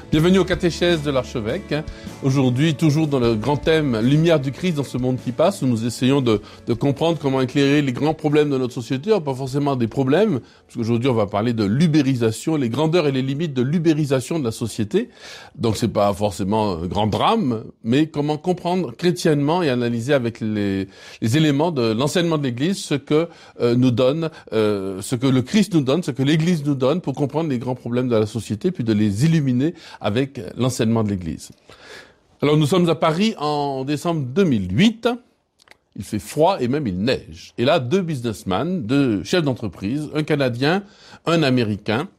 Bienvenue au catéchèse de l'archevêque. Aujourd'hui, toujours dans le grand thème Lumière du Christ dans ce monde qui passe, où nous essayons de comprendre comment éclairer les grands problèmes de notre société, pas forcément des problèmes, parce qu'aujourd'hui on va parler de l'ubérisation, les grandeurs et les limites de l'ubérisation de la société. Donc c'est pas forcément un grand drame, mais comment comprendre chrétiennement et analyser avec les éléments de l'enseignement de l'Église ce que nous donne, ce que le Christ nous donne, ce que l'Église nous donne pour comprendre les grands problèmes de la société, puis de les illuminer avec l'enseignement de l'Église. Alors nous sommes à Paris en décembre 2008, il fait froid et même il neige. Et là, deux businessmen, deux chefs d'entreprise, un Canadien, un Américain,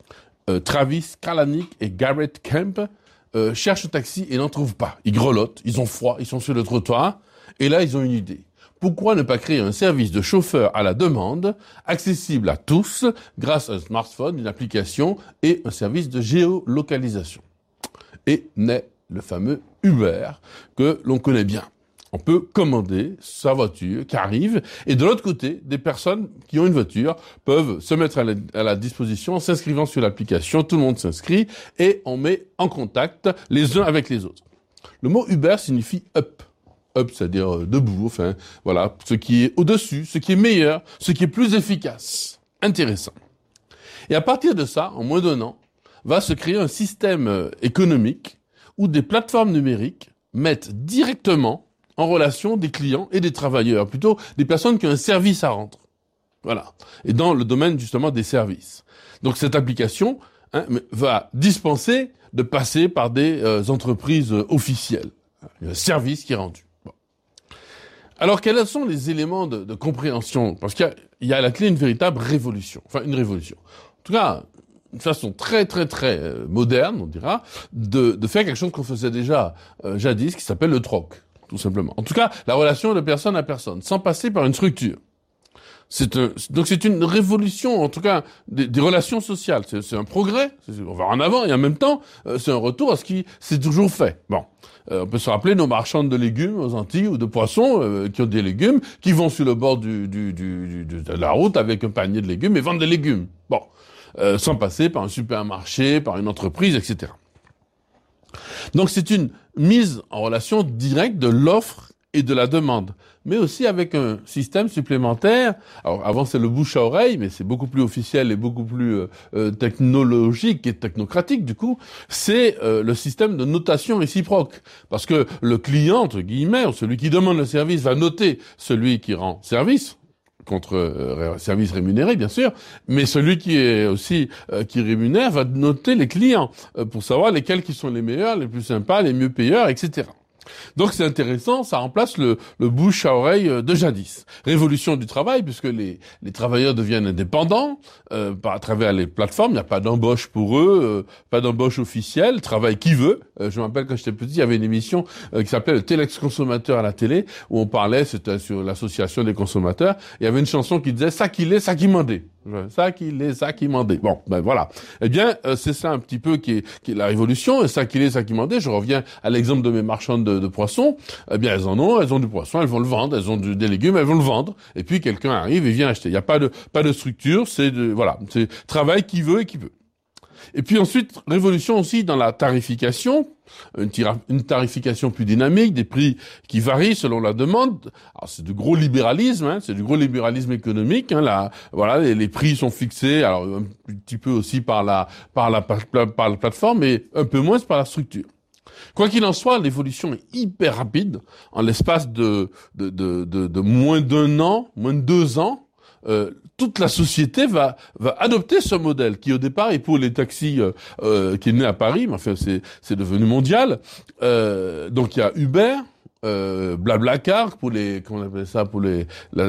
Travis Kalanick et Garrett Kemp, cherchent un taxi et n'en trouvent pas. Ils grelottent, ils ont froid, ils sont sur le trottoir, et là ils ont une idée. Pourquoi ne pas créer un service de chauffeur à la demande, accessible à tous, grâce à un smartphone, une application et un service de géolocalisation? Et naît le fameux Uber que l'on connaît bien. On peut commander sa voiture qui arrive, et de l'autre côté, des personnes qui ont une voiture peuvent se mettre à la disposition en s'inscrivant sur l'application. Tout le monde s'inscrit et on met en contact les uns avec les autres. Le mot Uber signifie up. Up, c'est-à-dire debout, enfin, voilà, ce qui est au-dessus, ce qui est meilleur, ce qui est plus efficace. Intéressant. Et à partir de ça, en moins d'un an, va se créer un système économique où des plateformes numériques mettent directement en relation des clients et des travailleurs, plutôt des personnes qui ont un service à rendre. Voilà. Et dans le domaine, justement, des services. Donc, cette application, va dispenser de passer par des entreprises officielles. Il y a un service qui est rendu. Alors, quels sont les éléments de compréhension? Parce qu'il y a à la clé une véritable révolution. Enfin, une révolution. En tout cas, une façon très, très, très moderne, on dira, de faire quelque chose qu'on faisait déjà jadis, qui s'appelle le troc, tout simplement. En tout cas, la relation de personne à personne, sans passer par une structure. Donc c'est une révolution, en tout cas, des relations sociales. C'est un progrès, on va en avant, et en même temps, c'est un retour à ce qui s'est toujours fait. Bon. On peut se rappeler nos marchandes de légumes aux Antilles ou de poissons qui ont des légumes, qui vont sur le bord de la route avec un panier de légumes et vendent des légumes. Bon, sans passer par un supermarché, par une entreprise, etc. Donc c'est une mise en relation directe de l'offre et de la demande, mais aussi avec un système supplémentaire. Alors avant c'est le bouche à oreille, mais c'est beaucoup plus officiel et beaucoup plus technologique et technocratique du coup. C'est le système de notation réciproque, parce que le client entre guillemets, ou celui qui demande le service, va noter celui qui rend service contre service rémunéré bien sûr, mais celui qui est aussi qui rémunère va noter les clients pour savoir lesquels qui sont les meilleurs, les plus sympas, les mieux payeurs, etc. Donc c'est intéressant, ça remplace le bouche à oreille de jadis. Révolution du travail, puisque les travailleurs deviennent indépendants à travers les plateformes, il n'y a pas d'embauche pour eux, pas d'embauche officielle, travail qui veut. Je me rappelle quand j'étais petit, il y avait une émission qui s'appelait le Téléx consommateur à la télé, où on parlait, c'était sur l'association des consommateurs, il y avait une chanson qui disait « ça qu'il est, ça qui mandait ». Ça qu'il est, ça qui mandait. Bon, ben voilà. Eh bien, c'est ça un petit peu qui est la révolution. Et ça qu'il est, ça qui mandait. Je reviens à l'exemple de mes marchandes de poissons. Eh bien, elles ont du poisson, elles vont le vendre. Elles ont des légumes, elles vont le vendre. Et puis quelqu'un arrive et vient acheter. Il n'y a pas de structure. C'est travail qui veut et qui peut. Et puis ensuite, révolution aussi dans la tarification, une tarification plus dynamique, des prix qui varient selon la demande. Alors c'est du gros libéralisme, c'est du gros libéralisme économique. Voilà, les prix sont fixés, alors un petit peu aussi par la plateforme, mais un peu moins par la structure. Quoi qu'il en soit, l'évolution est hyper rapide. En l'espace de moins d'un an, moins de 2 ans, toute la société va adopter ce modèle qui au départ est pour les taxis qui est né à Paris, mais enfin c'est devenu mondial. Donc il y a Uber, Blablacar pour les comment on appelle ça pour le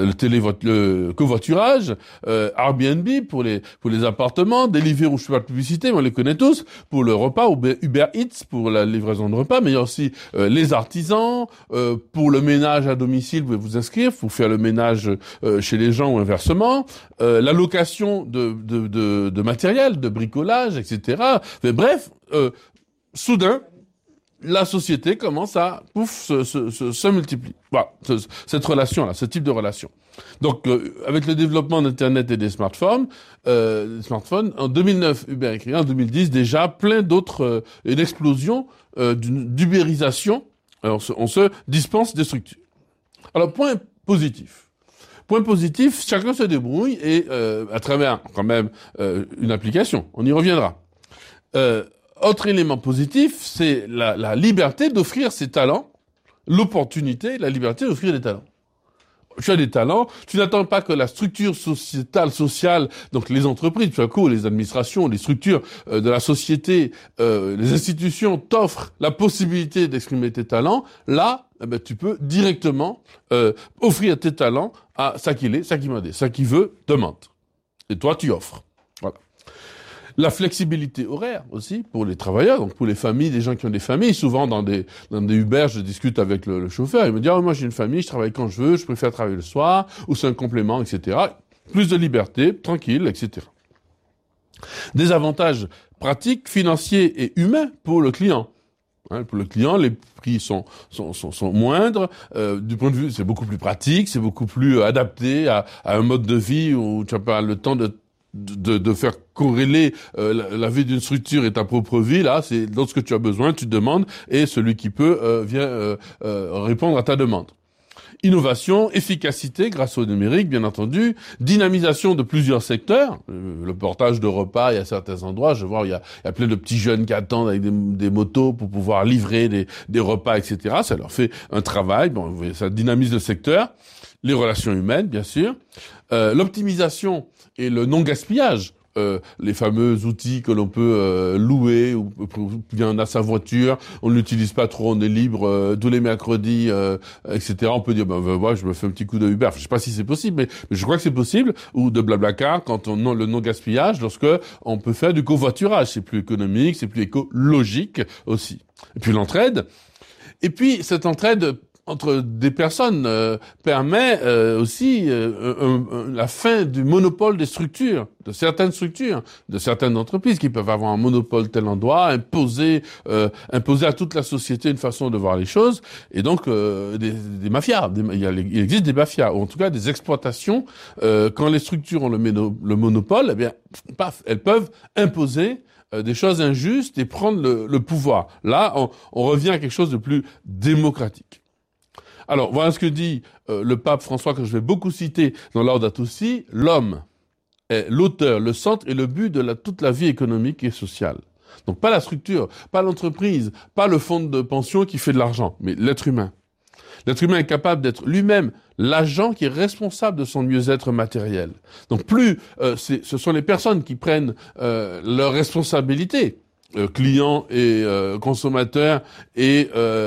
covoiturage, Airbnb pour les appartements, Deliveroo, je fais pas de publicité mais on les connaît tous, pour le repas, Uber Eats pour la livraison de repas, mais il y a aussi les artisans, pour le ménage à domicile, vous pouvez vous inscrire pour faire le ménage chez les gens ou inversement, la location de matériel, de bricolage, etc. Mais bref, soudain la société commence à, se multiplier. Voilà, cette relation-là, ce type de relation. Donc, avec le développement d'Internet et des smartphones, en 2009, Uber est créé, en 2010, déjà, plein d'autres, une explosion d'ubérisation. Alors, on se dispense des structures. Alors, point positif. Point positif, chacun se débrouille et à travers quand même une application. On y reviendra. Autre élément positif, c'est la liberté d'offrir ses talents, l'opportunité, la liberté d'offrir des talents. Tu as des talents, tu n'attends pas que la structure sociale, donc les entreprises, tout à coup, les administrations, les structures de la société, les institutions t'offrent la possibilité d'exprimer tes talents. Là, tu peux directement offrir tes talents à ça qu'il est, ça qui m'a dit, ça qui veut, demande. Et toi, tu offres. Voilà. La flexibilité horaire aussi pour les travailleurs, donc pour les familles, des gens qui ont des familles. Souvent dans des Uber, je discute avec le chauffeur, il me dit moi j'ai une famille, je travaille quand je veux, je préfère travailler le soir, ou c'est un complément, etc. Plus de liberté, tranquille, etc. Des avantages pratiques, financiers et humains pour le client. Pour le client, les prix sont moindres. Du point de vue, c'est beaucoup plus pratique, c'est beaucoup plus adapté à un mode de vie où tu n'as pas le temps de faire corréler la vie d'une structure et ta propre vie. Là, c'est lorsque tu as besoin, tu demandes et celui qui peut vient répondre à ta demande. Innovation, efficacité grâce au numérique, bien entendu, dynamisation de plusieurs secteurs, le portage de repas, il y a certains endroits, je vois, il y a plein de petits jeunes qui attendent avec des motos pour pouvoir livrer des repas, etc. Ça leur fait un travail, bon, ça dynamise le secteur, les relations humaines, bien sûr, l'optimisation et le non-gaspillage. Les fameux outils que l'on peut louer ou bien on a sa voiture, on ne l'utilise pas trop, on est libre tous les mercredis, etc. On peut dire voilà, je me fais un petit coup de Uber. Enfin, je sais pas si c'est possible, mais je crois que c'est possible, ou de Blablacar quand le non gaspillage, lorsque on peut faire du covoiturage, c'est plus économique, c'est plus écologique aussi. Et puis l'entraide. Et puis cette entraide entre des personnes permet aussi la fin du monopole des structures, de certaines entreprises qui peuvent avoir un monopole tel endroit, imposer à toute la société une façon de voir les choses, et donc des mafias. Il existe des mafias, ou en tout cas des exploitations. Quand les structures ont le monopole, eh bien, paf, elles peuvent imposer des choses injustes et prendre le pouvoir. Là, on revient à quelque chose de plus démocratique. Alors, voilà ce que dit le pape François, que je vais beaucoup citer dans Laudato Si. L'homme est l'auteur, le centre et le but de toute la vie économique et sociale. Donc, pas la structure, pas l'entreprise, pas le fonds de pension qui fait de l'argent, mais l'être humain. L'être humain est capable d'être lui-même l'agent qui est responsable de son mieux-être matériel. Donc, plus ce sont les personnes qui prennent leurs responsabilités, client et consommateur et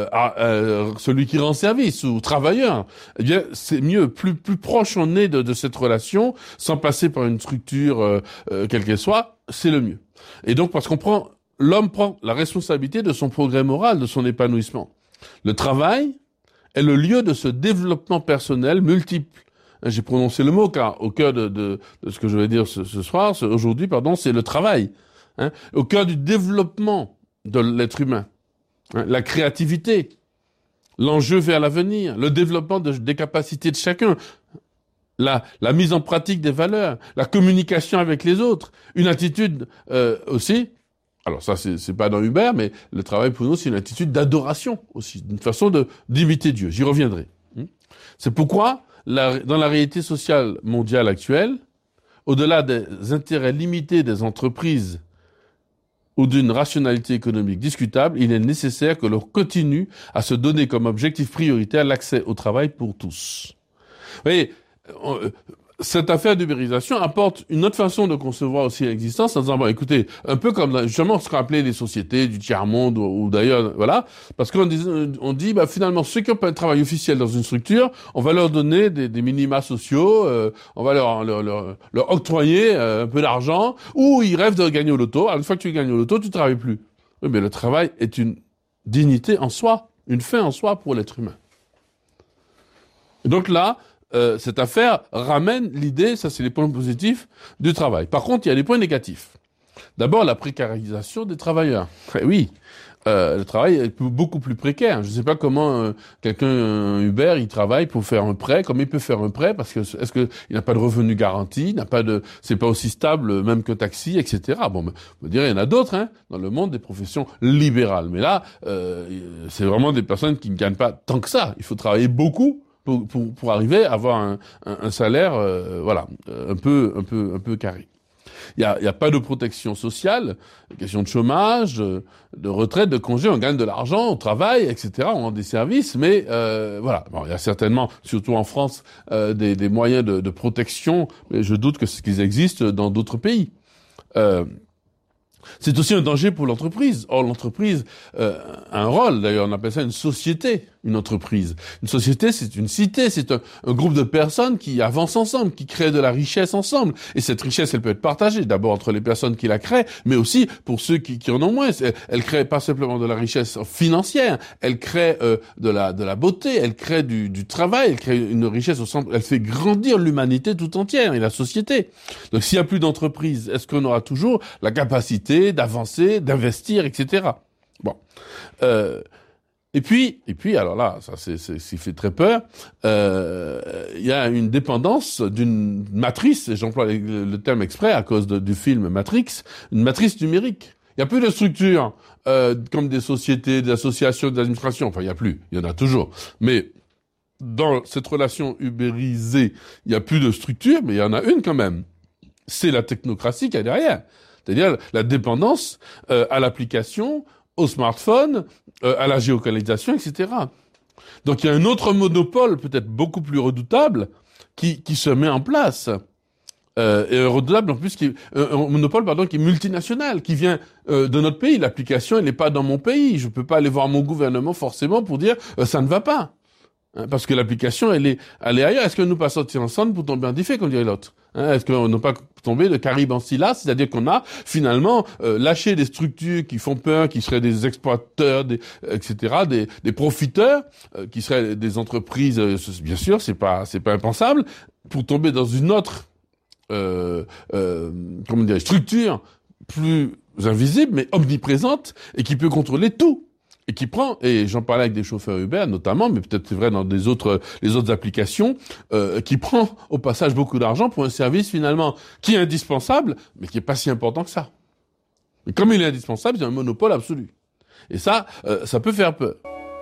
celui qui rend service ou travailleur, eh bien c'est mieux, plus proche on est de cette relation, sans passer par une structure quelle qu'elle soit, c'est le mieux. Et donc parce l'homme prend la responsabilité de son progrès moral, de son épanouissement. Le travail est le lieu de ce développement personnel multiple. J'ai prononcé le mot car au cœur de ce que je vais dire aujourd'hui, c'est le travail. Au cœur du développement de l'être humain, la créativité, l'enjeu vers l'avenir, le développement des capacités de chacun, la mise en pratique des valeurs, la communication avec les autres, une attitude aussi. Alors ça, c'est pas dans Uber, mais le travail pour nous, c'est une attitude d'adoration aussi, une façon d'imiter Dieu. J'y reviendrai. C'est pourquoi, dans la réalité sociale mondiale actuelle, au-delà des intérêts limités des entreprises ou d'une rationalité économique discutable, il est nécessaire que l'on continue à se donner comme objectif prioritaire l'accès au travail pour tous. Vous voyez, cette affaire d'ubérisation apporte une autre façon de concevoir aussi l'existence en disant, écoutez, un peu comme justement ce qu'on appelait les sociétés du tiers-monde ou d'ailleurs, voilà, parce qu'on dit, finalement, ceux qui n'ont pas de travail officiel dans une structure, on va leur donner des minima sociaux, on va leur octroyer un peu d'argent, ou ils rêvent de gagner au loto. Alors, une fois que tu gagnes au loto, tu ne travailles plus. Oui, mais le travail est une dignité en soi, une fin en soi pour l'être humain. Et donc là, cette affaire ramène l'idée, ça c'est les points positifs, du travail. Par contre, il y a des points négatifs. D'abord, la précarisation des travailleurs. Eh oui, le travail est beaucoup plus précaire. Je ne sais pas comment quelqu'un Uber il travaille pour faire un prêt. Comment il peut faire un prêt parce que est-ce que il n'a pas de revenu garanti, n'a pas de, c'est pas aussi stable même que taxi, etc. Bon, mais, on dirait il y en a d'autres dans le monde des professions libérales. Mais là, c'est vraiment des personnes qui ne gagnent pas tant que ça. Il faut travailler beaucoup pour arriver à avoir un salaire, voilà, un peu carré. Il y a pas de protection sociale, question de chômage, de retraite, de congé, on gagne de l'argent, on travaille, etc. On rend des services, mais voilà. Bon, il y a certainement, surtout en France, des moyens de protection, mais je doute qu'ils existent dans d'autres pays. C'est aussi un danger pour l'entreprise. Or, l'entreprise a un rôle, d'ailleurs, on appelle ça une société, une entreprise. Une société, c'est une cité, c'est un groupe de personnes qui avancent ensemble, qui créent de la richesse ensemble. Et cette richesse, elle peut être partagée, d'abord entre les personnes qui la créent, mais aussi pour ceux qui en ont moins. Elle crée pas simplement de la richesse financière, elle crée de la beauté, elle crée du travail, elle crée une richesse au centre, elle fait grandir l'humanité tout entière et la société. Donc, s'il y a plus d'entreprise, est-ce qu'on aura toujours la capacité d'avancer, d'investir, etc. Bon. Et puis, alors là, ça c'est fait très peur. Il y a une dépendance d'une matrice, et j'emploie le terme exprès à cause du film Matrix, une matrice numérique. Il y a plus de structures comme des sociétés, des associations, des administrations. Enfin, il y a plus. Il y en a toujours. Mais dans cette relation ubérisée, il y a plus de structure, mais il y en a une quand même. C'est la technocratie qui est derrière. C'est-à-dire la dépendance à l'application, au smartphone, à la géolocalisation, etc. Donc il y a un autre monopole, peut-être beaucoup plus redoutable, qui se met en place. Et redoutable en plus, un monopole qui est multinational, qui vient de notre pays. L'application, elle n'est pas dans mon pays. Je peux pas aller voir mon gouvernement forcément pour dire ça ne va pas. Parce que l'application, elle est ailleurs. Est-ce que nous pas sortis ensemble pour tomber en diffé, comme dirait l'autre? Est-ce qu'on n'a pas tombé de Caribe en Scylla? C'est-à-dire qu'on a finalement lâché des structures qui font peur, qui seraient des exploiteurs, etc., des profiteurs, qui seraient des entreprises. Bien sûr, c'est pas impensable, pour tomber dans une autre structure plus invisible mais omniprésente et qui peut contrôler tout. Et qui prend, et j'en parlais avec des chauffeurs Uber notamment, mais peut-être c'est vrai dans les autres applications, qui prend au passage beaucoup d'argent pour un service finalement qui est indispensable, mais qui est pas si important que ça. Mais comme il est indispensable, il y a un monopole absolu. Et ça peut faire peur.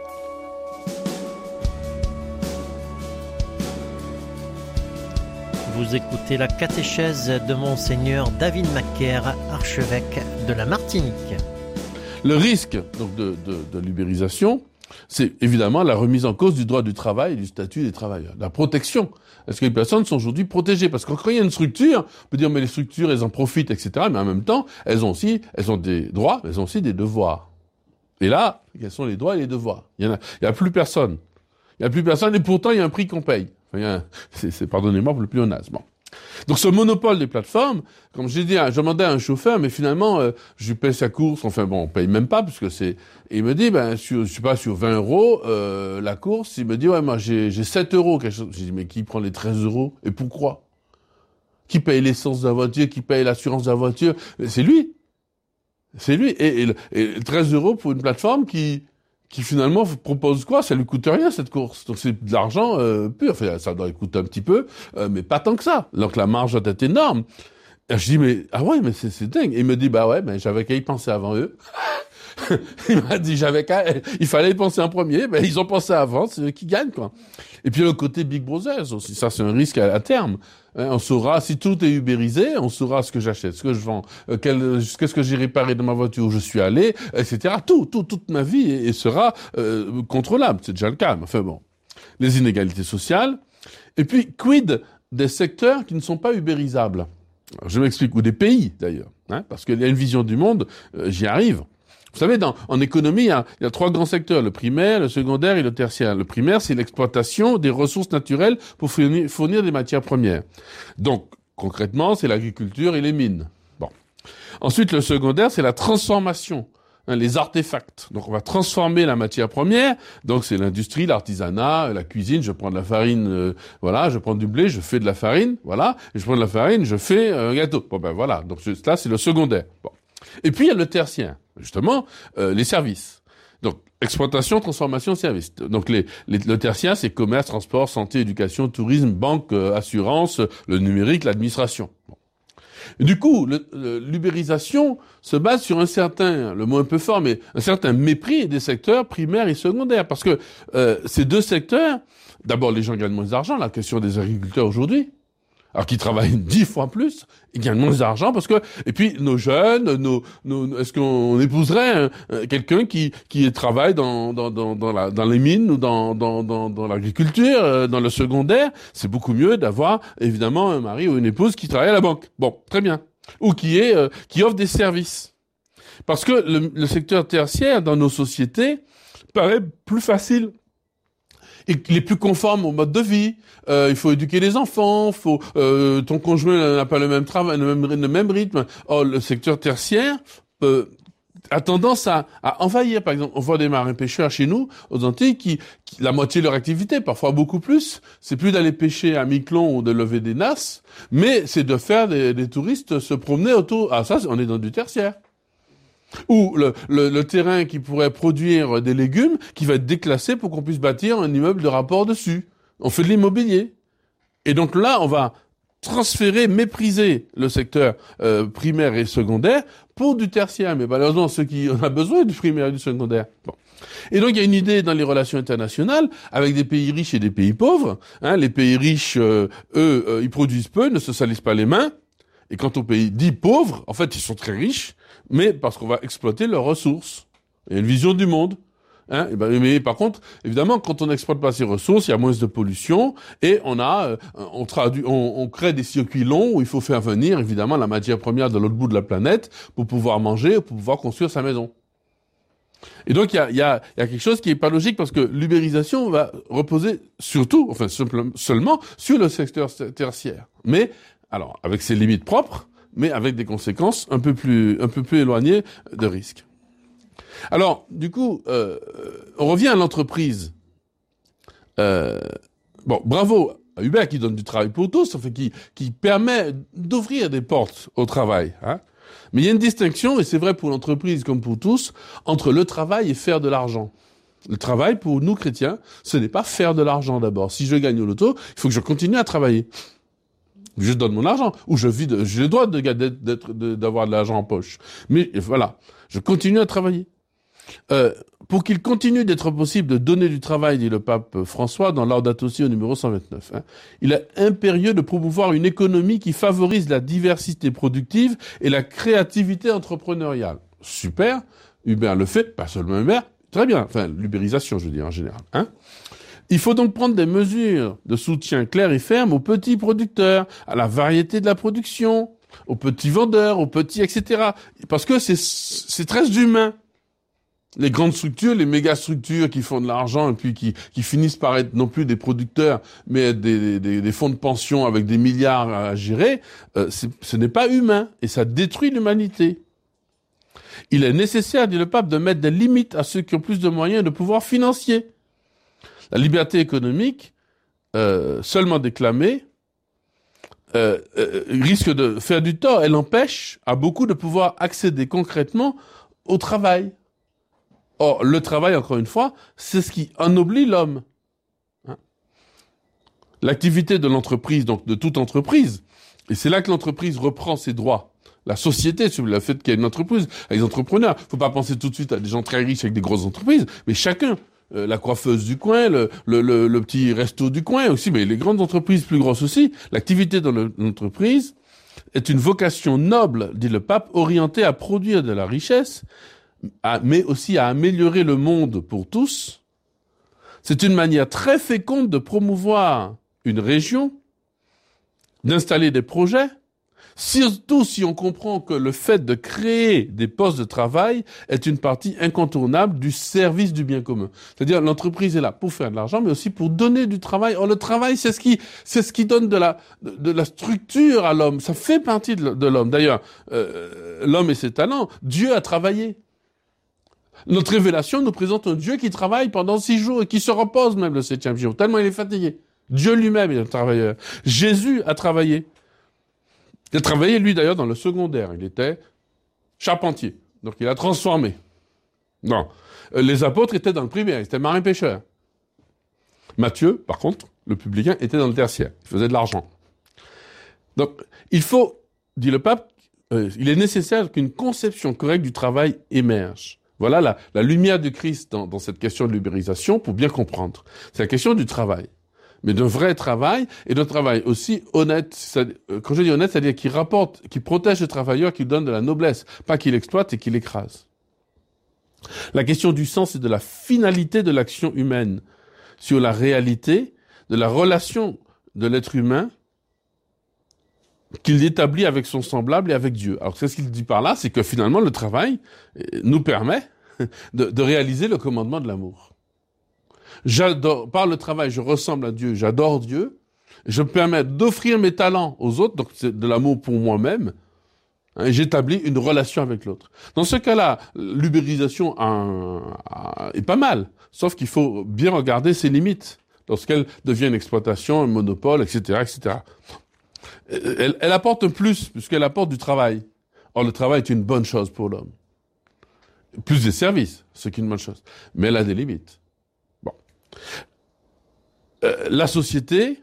Vous écoutez la catéchèse de Monseigneur David Macaire, archevêque de la Martinique. Le risque donc de l'ubérisation, c'est évidemment la remise en cause du droit du travail et du statut des travailleurs, la protection. Est-ce que les personnes sont aujourd'hui protégées? Parce que quand il y a une structure, on peut dire mais les structures elles en profitent, etc. Mais en même temps, elles ont des droits, mais elles ont aussi des devoirs. Et là, quels sont les droits et les devoirs? Il y a plus personne. Il y a plus personne et pourtant il y a un prix qu'on paye. Enfin, pardonnez-moi pour le pléonasme. Donc ce monopole des plateformes, comme j'ai dit, je demandais à un chauffeur, mais finalement, je lui paye sa course, enfin bon, on paye même pas, parce que et il me dit, je sais pas, sur 20 euros, la course, il me dit, ouais, moi j'ai 7 euros, quelque chose. J'ai dit, mais qui prend les 13 euros? Et pourquoi? Qui paye l'essence de la voiture, qui paye l'assurance de la voiture? C'est lui. C'est lui. Et 13 euros pour une plateforme qui finalement propose quoi? Ça lui coûte rien cette course. Donc c'est de l'argent pur. Enfin, ça doit lui coûter un petit peu, mais pas tant que ça. Donc la marge doit être énorme. Et je dis mais mais c'est dingue. Et il me dit mais j'avais qu'à y penser avant eux. Il m'a dit il fallait y penser en premier. Ils ont pensé avant, c'est eux qui gagnent quoi. Et puis le côté Big Brothers aussi, ça c'est un risque à terme. On saura, si tout est ubérisé, on saura ce que j'achète, ce que je vends, qu'est-ce que j'ai réparé dans ma voiture où je suis allé, etc. Toute ma vie sera contrôlable. C'est déjà le cas. Enfin bon, les inégalités sociales. Et puis, quid des secteurs qui ne sont pas ubérisables? Alors, je m'explique, ou des pays d'ailleurs, parce qu'il y a une vision du monde, j'y arrive. Vous savez, en économie, il y a 3 grands secteurs, le primaire, le secondaire et le tertiaire. Le primaire, c'est l'exploitation des ressources naturelles pour fournir des matières premières. Donc, concrètement, c'est l'agriculture et les mines. Bon. Ensuite, le secondaire, c'est la transformation les artefacts. Donc on va transformer la matière première, donc c'est l'industrie, l'artisanat, la cuisine, je prends de la farine, voilà, je prends du blé, je fais de la farine, voilà, et je prends de la farine, je fais un gâteau. Bon ben voilà, donc là c'est le secondaire. Bon. Et puis il y a le tertiaire, justement, les services. Donc exploitation, transformation, services. Donc le tertiaire c'est commerce, transport, santé, éducation, tourisme, banque, assurance, le numérique, l'administration. Bon. Du coup, l'ubérisation se base sur un certain, le mot un peu fort, mais un certain mépris des secteurs primaires et secondaires. Parce que ces deux secteurs, d'abord les gens gagnent moins d'argent, la question des agriculteurs aujourd'hui, alors qu'ils travaillent 10 fois plus, ils gagnent moins d'argent parce que, et puis nos jeunes, est-ce qu'on épouserait quelqu'un qui travaille dans les mines ou dans l'agriculture, dans le secondaire? C'est beaucoup mieux d'avoir évidemment un mari ou une épouse qui travaille à la banque. Bon, très bien. Ou qui offre des services. Parce que le secteur tertiaire dans nos sociétés paraît plus facile. Et il est plus conforme au mode de vie. Il faut éduquer les enfants. Ton conjoint n'a pas le même travail, le même rythme. Or, le secteur tertiaire a tendance à envahir. Par exemple, on voit des marins pêcheurs chez nous, aux Antilles, qui la moitié de leur activité, parfois beaucoup plus, c'est plus d'aller pêcher à Miquelon ou de lever des nasses, mais c'est de faire des touristes se promener autour. Ah ça, on est dans du tertiaire. Ou le terrain qui pourrait produire des légumes qui va être déclassé pour qu'on puisse bâtir un immeuble de rapport dessus. On fait de l'immobilier. Et donc là, on va mépriser le secteur primaire et secondaire pour du tertiaire. Mais malheureusement, ceux qui en ont besoin du primaire et du secondaire. Bon. Et donc, il y a une idée dans les relations internationales avec des pays riches et des pays pauvres. Les pays riches, ils produisent peu, ne se salissent pas les mains. Et quant aux pays dits pauvres, en fait, ils sont très riches, mais parce qu'on va exploiter leurs ressources. Il y a une vision du monde. Mais par contre, évidemment, quand on n'exploite pas ces ressources, il y a moins de pollution et on crée des circuits longs où il faut faire venir, évidemment, la matière première de l'autre bout de la planète pour pouvoir manger, pour pouvoir construire sa maison. Et donc, il y a quelque chose qui est pas logique parce que l'ubérisation va reposer seulement sur le secteur tertiaire. Mais, alors, avec ses limites propres, mais avec des conséquences un peu plus éloignées de risques. Alors, du coup, on revient à l'entreprise. Bravo à Uber qui donne du travail pour tous, enfin, qui permet d'ouvrir des portes au travail. Mais il y a une distinction, et c'est vrai pour l'entreprise comme pour tous, entre le travail et faire de l'argent. Le travail, pour nous chrétiens, ce n'est pas faire de l'argent d'abord. Si je gagne au loto, il faut que je continue à travailler. Je donne mon argent, ou j'ai le droit d'avoir de l'argent en poche. Mais voilà, je continue à travailler. Pour qu'il continue d'être possible de donner du travail, dit le pape François dans Laudato Si au numéro 129, il est impérieux de promouvoir une économie qui favorise la diversité productive et la créativité entrepreneuriale. Super, Uber le fait, pas seulement Uber, très bien, enfin l'ubérisation je veux dire en général. Il faut donc prendre des mesures de soutien claires et fermes aux petits producteurs, à la variété de la production, aux petits vendeurs, aux petits, etc. Parce que c'est très humain. Les grandes structures, les méga structures qui font de l'argent et puis qui finissent par être non plus des producteurs, mais des fonds de pension avec des milliards à gérer, ce n'est pas humain et ça détruit l'humanité. Il est nécessaire, dit le pape, de mettre des limites à ceux qui ont plus de moyens et de pouvoir financier. La liberté économique, seulement déclamée, risque de faire du tort. Elle empêche à beaucoup de pouvoir accéder concrètement au travail. Or, le travail, encore une fois, c'est ce qui ennoblit l'homme. L'activité de l'entreprise, donc de toute entreprise, et c'est là que l'entreprise reprend ses droits. La société, sur le fait qu'il y a une entreprise, avec des entrepreneurs. Faut pas penser tout de suite à des gens très riches avec des grosses entreprises, mais chacun, la coiffeuse du coin, le petit resto du coin aussi, mais les grandes entreprises plus grosses aussi, l'activité dans l'entreprise est une vocation noble, dit le pape, orientée à produire de la richesse, mais aussi à améliorer le monde pour tous. C'est une manière très féconde de promouvoir une région, d'installer des projets, surtout si on comprend que le fait de créer des postes de travail est une partie incontournable du service du bien commun. C'est-à-dire l'entreprise est là pour faire de l'argent, mais aussi pour donner du travail. Or, le travail, c'est ce qui donne de la structure à l'homme. Ça fait partie de l'homme. D'ailleurs, l'homme et ses talents, Dieu a travaillé. Notre révélation nous présente un Dieu qui travaille pendant 6 jours et qui se repose même le 7e jour, tellement il est fatigué. Dieu lui-même est un travailleur. Jésus a travaillé. Il a travaillé, lui, d'ailleurs, dans le secondaire. Il était charpentier. Donc, il a transformé. Non. Les apôtres étaient dans le primaire. Ils étaient marins-pêcheurs. Matthieu, par contre, le publicain, était dans le tertiaire. Il faisait de l'argent. Donc, il faut, dit le pape, il est nécessaire qu'une conception correcte du travail émerge. Voilà la lumière du Christ dans cette question de l'ubérisation pour bien comprendre. C'est la question du travail. Mais d'un vrai travail, et d'un travail aussi honnête. Quand je dis honnête, c'est-à-dire qui rapporte, qui protège le travailleur, qui donne de la noblesse, pas qu'il exploite et qu'il écrase. La question du sens et de la finalité de l'action humaine sur la réalité de la relation de l'être humain qu'il établit avec son semblable et avec Dieu. Alors, c'est ce qu'il dit par là, c'est que finalement, le travail nous permet de réaliser le commandement de l'amour. J'adore, par le travail, je ressemble à Dieu, j'adore Dieu, je me permets d'offrir mes talents aux autres, donc c'est de l'amour pour moi-même, et j'établis une relation avec l'autre. Dans ce cas-là, l'ubérisation est pas mal, sauf qu'il faut bien regarder ses limites, lorsqu'elle devient une exploitation, un monopole, etc., etc. Elle apporte un plus, puisqu'elle apporte du travail. Or, le travail est une bonne chose pour l'homme. Plus des services, ce qui est une bonne chose. Mais elle a des limites. La société,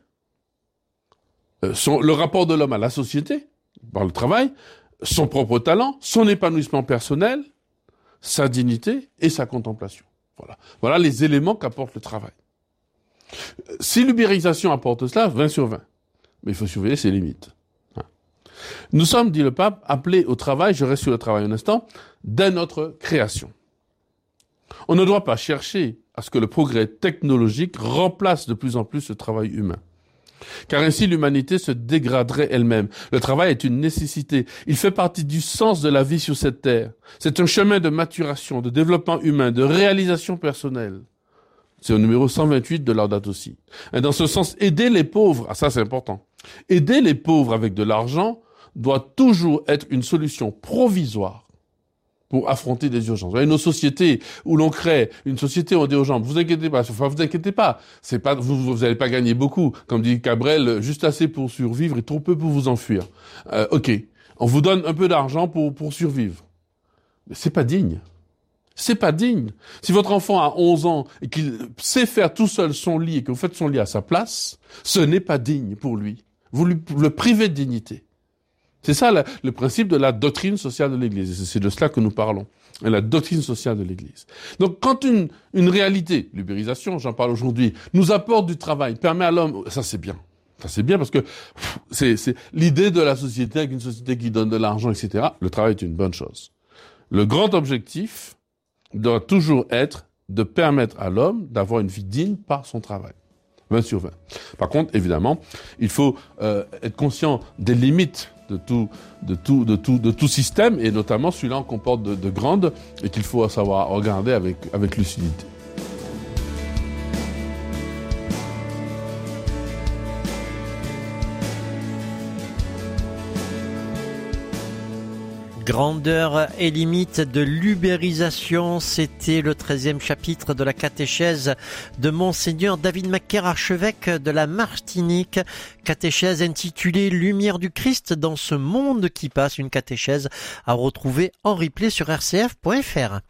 le rapport de l'homme à la société, par le travail, son propre talent, son épanouissement personnel, sa dignité et sa contemplation. Voilà les éléments qu'apporte le travail. Si l'ubérisation apporte cela, 20 sur 20. Mais il faut surveiller ses limites. Nous sommes, dit le pape, appelés au travail, je reste sur le travail un instant, dès notre création. On ne doit pas chercher à ce que le progrès technologique remplace de plus en plus le travail humain. Car ainsi l'humanité se dégraderait elle-même. Le travail est une nécessité. Il fait partie du sens de la vie sur cette terre. C'est un chemin de maturation, de développement humain, de réalisation personnelle. C'est au numéro 128 de Laudato Si. Et dans ce sens, aider les pauvres, ça c'est important. Aider les pauvres avec de l'argent doit toujours être une solution provisoire pour affronter des urgences. Vous voyez, nos sociétés où l'on crée une société où on dit aux gens, vous inquiétez pas, c'est pas, vous allez pas gagner beaucoup, comme dit Cabrel, juste assez pour survivre et trop peu pour vous enfuir. Ok, on vous donne un peu d'argent pour survivre. Mais c'est pas digne. C'est pas digne. Si votre enfant a 11 ans et qu'il sait faire tout seul son lit et que vous faites son lit à sa place, ce n'est pas digne pour lui. Vous le privez de dignité. C'est ça le principe de la doctrine sociale de l'Église. C'est de cela que nous parlons. La doctrine sociale de l'Église. Donc quand une réalité, l'ubérisation, j'en parle aujourd'hui, nous apporte du travail, permet à l'homme, ça c'est bien. Ça c'est bien parce que c'est l'idée de la société avec une société qui donne de l'argent, etc. Le travail est une bonne chose. Le grand objectif doit toujours être de permettre à l'homme d'avoir une vie digne par son travail. 20 sur 20. Par contre, évidemment, il faut être conscient des limites de tout système, et notamment celui-là en comporte de grandes, et qu'il faut savoir regarder avec lucidité. Grandeur et limite de l'ubérisation, c'était le 13e chapitre de la catéchèse de Monseigneur David Macaire, archevêque de la Martinique. Catéchèse intitulée Lumière du Christ dans ce monde qui passe, une catéchèse à retrouver en replay sur rcf.fr.